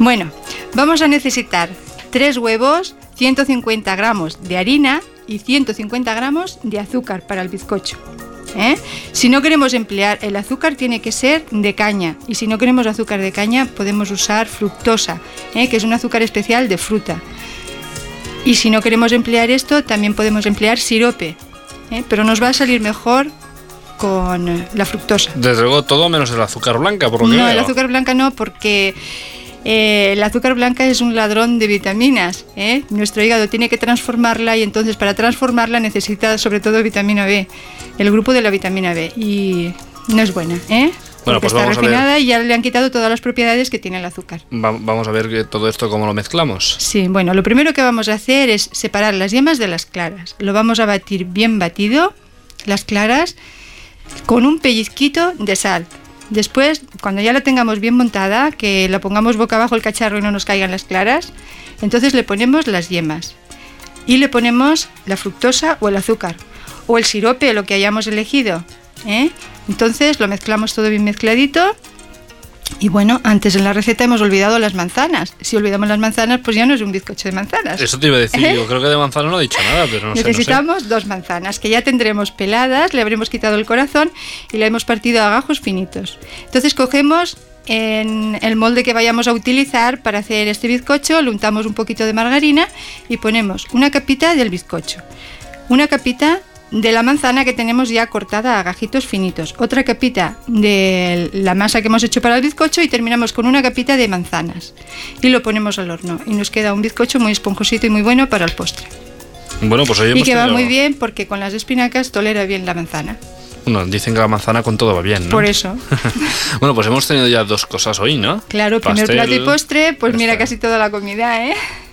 Bueno, vamos a necesitar 3 huevos, 150 gramos de harina y 150 gramos de azúcar para el bizcocho. Si no queremos emplear el azúcar, tiene que ser de caña, y si no queremos azúcar de caña podemos usar fructosa, que es un azúcar especial de fruta. Y si no queremos emplear esto, también podemos emplear sirope, pero nos va a salir mejor con la fructosa. Desde luego todo menos el azúcar blanca, por lo que No, veo. el azúcar blanca no, porque el azúcar blanca es un ladrón de vitaminas. Nuestro hígado tiene que transformarla, y entonces para transformarla necesita sobre todo vitamina B, el grupo de la vitamina B, y no es buena, Bueno, porque pues está vamos a refinada ver. y ya le han quitado todas las propiedades que tiene el azúcar. Vamos a ver que todo esto cómo lo mezclamos. Sí, bueno, lo primero que vamos a hacer es separar las yemas de las claras. Lo vamos a batir bien batido, las claras, con un pellizquito de sal. Después, cuando ya la tengamos bien montada, que la pongamos boca abajo el cacharro y no nos caigan las claras, entonces le ponemos las yemas y le ponemos la fructosa o el azúcar o el sirope, lo que hayamos elegido. Entonces lo mezclamos todo bien mezcladito. Y bueno, antes en la receta hemos olvidado las manzanas. Si olvidamos las manzanas, pues ya no es un bizcocho de manzanas. Eso te iba a decir, yo creo que de manzana no he dicho nada, pero no sé. Necesitamos 2 manzanas, que ya tendremos peladas, le habremos quitado el corazón y le hemos partido a gajos finitos. Entonces cogemos en el molde que vayamos a utilizar para hacer este bizcocho, le untamos un poquito de margarina y ponemos una capita del bizcocho, una capita de la manzana que tenemos ya cortada a gajitos finitos, otra capita de la masa que hemos hecho para el bizcocho, y terminamos con una capita de manzanas y lo ponemos al horno y nos queda un bizcocho muy esponjosito y muy bueno para el postre. Bueno, pues hoy Y que va muy bien porque con las espinacas tolera bien la manzana. Bueno, dicen que la manzana con todo va bien, ¿no? Por eso. Bueno, pues hemos tenido ya 2 cosas hoy, ¿no? Claro, Pastel, primer plato y postre, pues mira está. casi toda la comida,